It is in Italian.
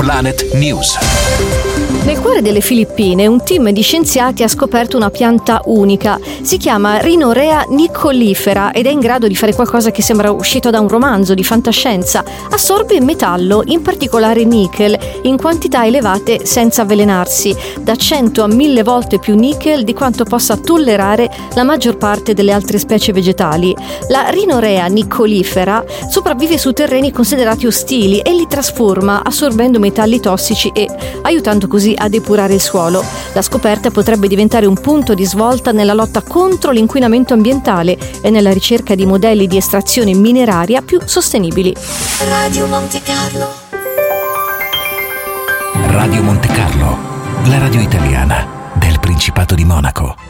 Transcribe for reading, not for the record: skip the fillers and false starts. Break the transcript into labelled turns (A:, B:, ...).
A: Planet News.
B: Nel cuore delle Filippine un team di scienziati ha scoperto una pianta unica. Si chiama Rhinorrhea nicolifera ed è in grado di fare qualcosa che sembra uscito da un romanzo di fantascienza. Assorbe metallo, in particolare nickel, in quantità elevate senza avvelenarsi, da 100 a 1000 volte più nickel di quanto possa tollerare la maggior parte delle altre specie vegetali. La Rhinorrhea nicolifera sopravvive su terreni considerati ostili e li trasforma assorbendo metalli tossici e aiutando così a depurare il suolo. La scoperta potrebbe diventare un punto di svolta nella lotta contro l'inquinamento ambientale e nella ricerca di modelli di estrazione mineraria più sostenibili.
C: Radio Monte Carlo.
A: Radio Monte Carlo, la radio italiana del Principato di Monaco.